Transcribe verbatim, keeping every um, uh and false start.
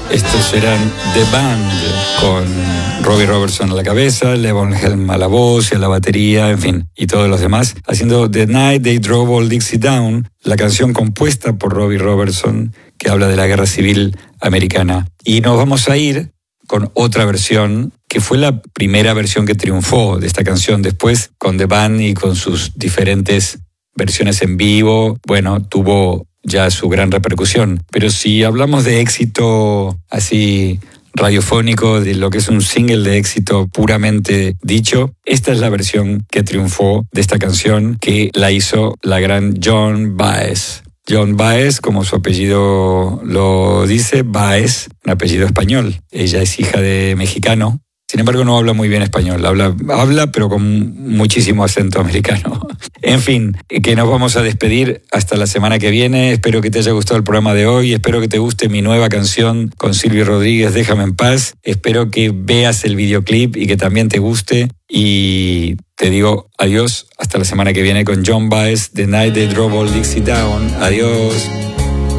Estos eran The Band, con Robbie Robertson a la cabeza, Levon Helm a la voz y a la batería, en fin, y todos los demás, haciendo The Night They Drove Old Dixie Down, la canción compuesta por Robbie Robertson, que habla de la guerra civil americana. Y nos vamos a ir con otra versión, que fue la primera versión que triunfó de esta canción. Después, con The Band y con sus diferentes versiones en vivo, bueno, tuvo ya su gran repercusión. Pero si hablamos de éxito así radiofónico, de lo que es un single de éxito puramente dicho, esta es la versión que triunfó de esta canción, que la hizo la gran Joan Baez. Joan Baez, como su apellido lo dice, Baez, un apellido español. Ella es hija de mexicano. Sin embargo, no habla muy bien español. Habla, habla pero con muchísimo acento americano. En fin, que nos vamos a despedir hasta la semana que viene. Espero que te haya gustado el programa de hoy. Espero que te guste mi nueva canción con Silvio Rodríguez, Déjame en Paz. Espero que veas el videoclip y que también te guste. Y te digo adiós hasta la semana que viene con Joan Baez, The Night They Drove Old Dixie Down. Adiós.